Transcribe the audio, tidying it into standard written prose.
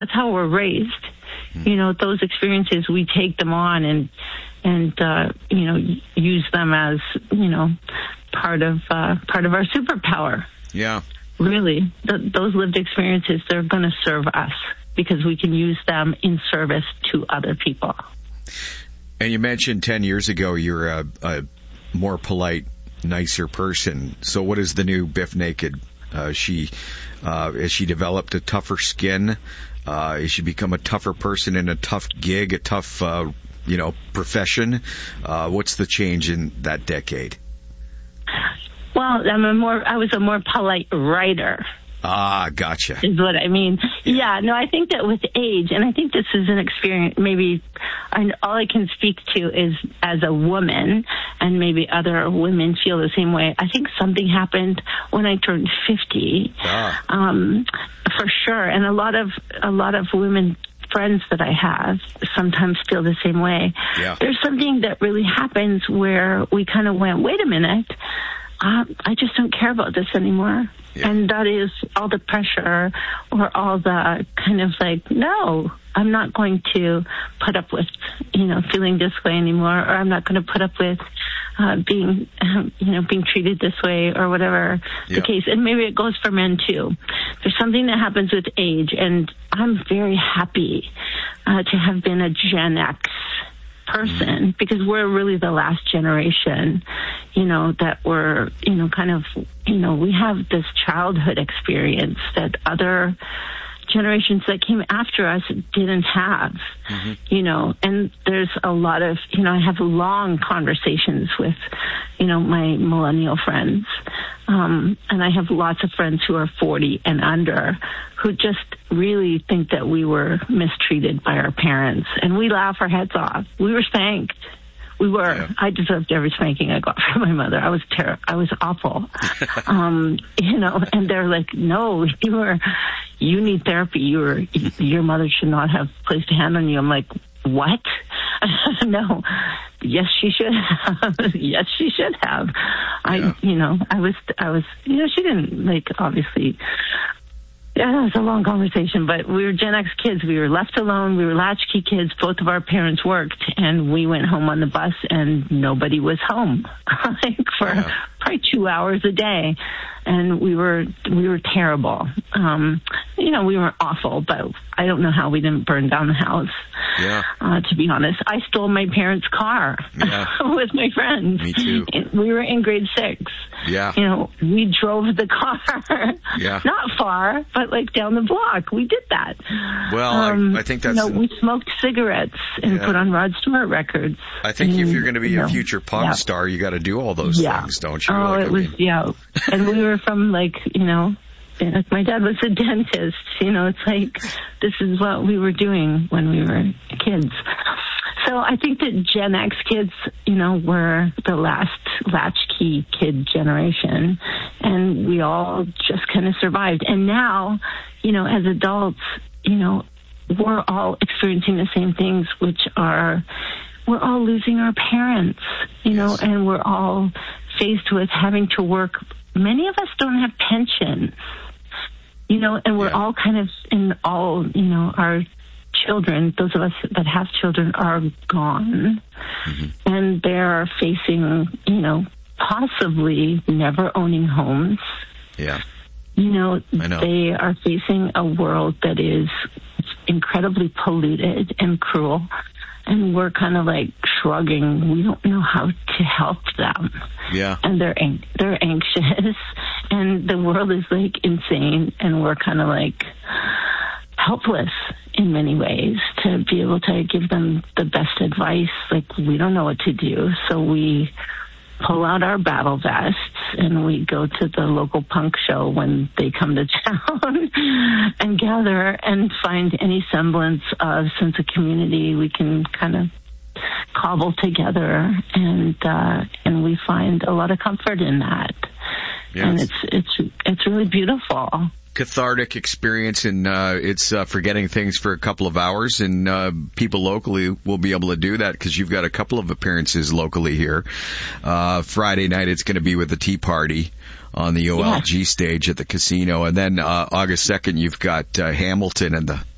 That's how we're raised. Those experiences, we take them on and use them as, part of our superpower. Yeah. Really, those lived experiences, they're going to serve us because we can use them in service to other people. And you mentioned 10 years ago you're a more polite, nicer person. So what is the new Biff Naked? Has she developed a tougher skin? Has she become a tougher person in a tough gig, a tough, profession? What's the change in that decade? Well, I was a more polite writer. Ah, gotcha. Is what I mean. Yeah, no, I think that with age, and I think this is an experience, maybe all I can speak to is as a woman, and maybe other women feel the same way. I think something happened when I turned 50, for sure. And a lot of women friends that I have sometimes feel the same way. Yeah. There's something that really happens where we kind of went, wait a minute, I just don't care about this anymore. Yeah. And that is all the pressure or all the kind of like, no, I'm not going to put up with, feeling this way anymore, or I'm not going to put up with being treated this way or whatever the case. And maybe it goes for men too. There's something that happens with age, and I'm very happy to have been a Gen X person, because we're really the last generation, that we're, kind of, we have this childhood experience that other generations that came after us didn't have, and there's a lot of, I have long conversations with, my millennial friends, and I have lots of friends who are 40 and under who just really think that we were mistreated by our parents, and we laugh our heads off. We were spanked. We were. Yeah. I deserved every spanking I got from my mother. I was awful. And they're like, no, you need therapy. Your mother should not have placed a hand on you. I'm like, what? No. Yes, she should have. Yes, she should have. Yeah. I was, she didn't, obviously. Yeah, it was a long conversation, but we were Gen X kids. We were left alone. We were latchkey kids. Both of our parents worked, and we went home on the bus, and nobody was home for probably 2 hours a day. And we were terrible. We were awful, but I don't know how we didn't burn down the house. Yeah. To be honest, I stole my parents' car with my friends. Me too. We were in grade 6. Yeah. We drove the car. Yeah. Not far, but down the block. We did that. Well, I think that's... we smoked cigarettes and put on Rod Stewart records. I think if you're going to be a future punk star, you got to do all those things, don't you? Oh, and we were from my dad was a dentist. It's this is what we were doing when we were kids. So I think that Gen X kids, were the last latchkey kid generation, and we all just kind of survived. And now, as adults, we're all experiencing the same things, which are, we're all losing our parents, and we're all faced with having to work. Many of us don't have pensions, and we're all kind of our children, those of us that have children, are gone, and they're facing, possibly never owning homes. Yeah. I know. They are facing a world that is incredibly polluted and cruel, and we're kind of shrugging. We don't know how to help them. Yeah. And they're anxious, and the world is insane, and we're kind of helpless in many ways to be able to give them the best advice. We don't know what to do, so we pull out our battle vests and we go to the local punk show when they come to town and gather and find any semblance of sense of community we can kind of cobble together, and we find a lot of comfort in that. Yes. And it's really beautiful. Cathartic experience, and it's forgetting things for a couple of hours, and people locally will be able to do that because you've got a couple of appearances locally here. Friday night it's going to be with the Tea Party on the OLG stage at the casino, and then August 2nd you've got Hamilton and the